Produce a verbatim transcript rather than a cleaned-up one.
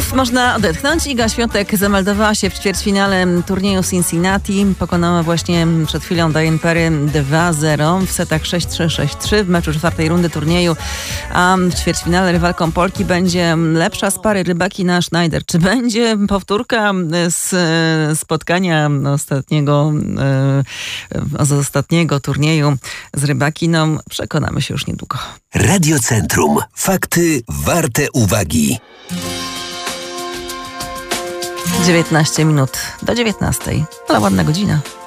Uff, można odetchnąć. Iga Świątek zameldowała się w ćwierćfinale turnieju Cincinnati. Pokonała właśnie przed chwilą Diane Perry dwa zero w setach sześć trzy sześć trzy w meczu czwartej rundy turnieju. A w ćwierćfinale rywalką Polki będzie lepsza z pary Rybakina Schneider. Czy będzie powtórka z spotkania ostatniego, z ostatniego turnieju z Rybakiną? Przekonamy się już niedługo. Radiocentrum. Fakty warte uwagi. dziewiętnaście minut do dziewiętnastej, ale ładna godzina.